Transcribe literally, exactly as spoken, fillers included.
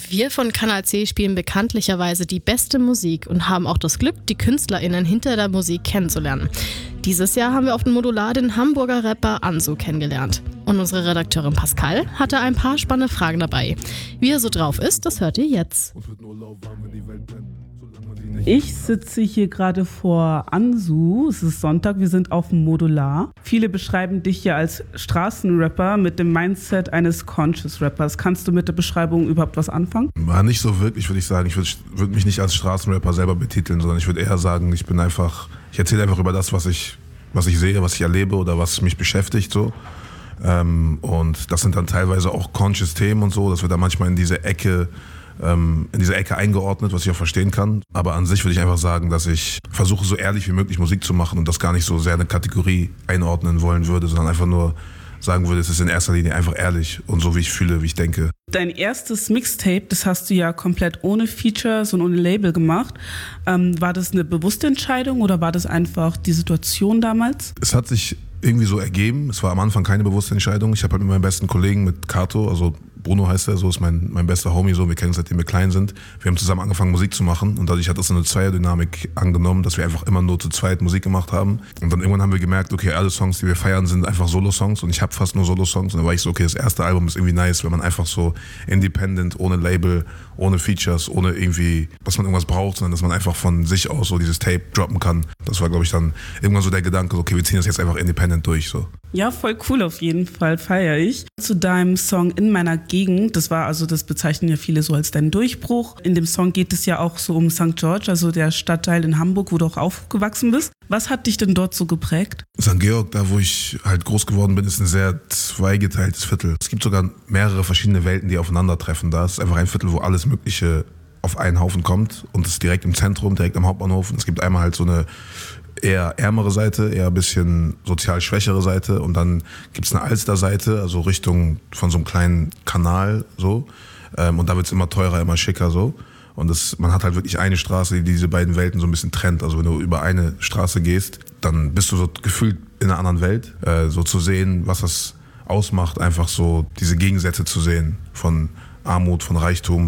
Wir von Kanal C spielen bekanntlicherweise die beste Musik und haben auch das Glück, die KünstlerInnen hinter der Musik kennenzulernen. Dieses Jahr haben wir auf dem Modular den Hamburger Rapper Ansu kennengelernt. Und unsere Redakteurin Pascal hatte ein paar spannende Fragen dabei. Wie er so drauf ist, das hört ihr jetzt. Ich sitze hier gerade vor Ansu, es ist Sonntag, wir sind auf dem Modular. Viele beschreiben dich ja als Straßenrapper mit dem Mindset eines Conscious Rappers. Kannst du mit der Beschreibung überhaupt was anfangen? War nicht so wirklich, würde ich sagen. Ich würde würd mich nicht als Straßenrapper selber betiteln, sondern ich würde eher sagen, ich bin einfach, ich erzähle einfach über das, was ich, was ich sehe, was ich erlebe oder was mich beschäftigt so. Ähm, und das sind dann teilweise auch Conscious Themen und so, dass wir da manchmal in diese Ecke in diese Ecke eingeordnet, was ich auch verstehen kann. Aber an sich würde ich einfach sagen, dass ich versuche, so ehrlich wie möglich Musik zu machen und das gar nicht so sehr eine Kategorie einordnen wollen würde, sondern einfach nur sagen würde, es ist in erster Linie einfach ehrlich und so, wie ich fühle, wie ich denke. Dein erstes Mixtape, das hast du ja komplett ohne Features und ohne Label gemacht. Ähm, war das eine bewusste Entscheidung oder war das einfach die Situation damals? Es hat sich irgendwie so ergeben. Es war am Anfang keine bewusste Entscheidung. Ich habe halt mit meinem besten Kollegen, mit Kato, also Bruno heißt er, so ist mein, mein bester Homie, so, wir kennen uns seitdem wir klein sind. Wir haben zusammen angefangen Musik zu machen und dadurch hat das so eine Zweierdynamik angenommen, dass wir einfach immer nur zu zweit Musik gemacht haben. Und dann irgendwann haben wir gemerkt, okay, alle Songs, die wir feiern, sind einfach Solo-Songs und ich habe fast nur Solo-Songs und dann war ich so, okay, das erste Album ist irgendwie nice, wenn man einfach so independent, ohne Label, ohne Features, ohne irgendwie, dass man irgendwas braucht, sondern dass man einfach von sich aus so dieses Tape droppen kann. Das war, glaube ich, dann irgendwann so der Gedanke, okay, wir ziehen das jetzt einfach independent durch, so. Ja, voll cool auf jeden Fall, feiere ich. Zu deinem Song In meiner Gegend, das war also, das bezeichnen ja viele so als deinen Durchbruch. In dem Song geht es ja auch so um Sankt George, also der Stadtteil in Hamburg, wo du auch aufgewachsen bist. Was hat dich denn dort so geprägt? Sankt Georg, da wo ich halt groß geworden bin, ist ein sehr zweigeteiltes Viertel. Es gibt sogar mehrere verschiedene Welten, die aufeinandertreffen. Da ist einfach ein Viertel, wo alles Mögliche auf einen Haufen kommt und es ist direkt im Zentrum, direkt am Hauptbahnhof. Und es gibt einmal halt so eine eher ärmere Seite, eher ein bisschen sozial schwächere Seite und dann gibt's eine Alster-Seite, also Richtung von so einem kleinen Kanal so, ähm, und da wird's immer teurer, immer schicker so und das, man hat halt wirklich eine Straße, die diese beiden Welten so ein bisschen trennt, also wenn du über eine Straße gehst, dann bist du so gefühlt in einer anderen Welt, äh, so zu sehen, was das ausmacht, einfach so diese Gegensätze zu sehen von Armut, von Reichtum.